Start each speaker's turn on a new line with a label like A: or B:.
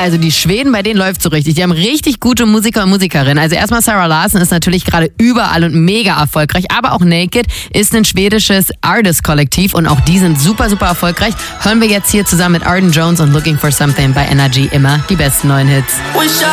A: Also die Schweden, bei denen läuft so richtig. Die haben richtig gute Musiker und Musikerinnen. Also erstmal Sarah Larsson ist natürlich gerade überall und mega erfolgreich. Aber auch Naked ist ein schwedisches Artist-Kollektiv und auch die sind super, super erfolgreich. Hören wir jetzt hier zusammen mit Arden Jones und Looking for Something bei Energy immer die besten neuen Hits.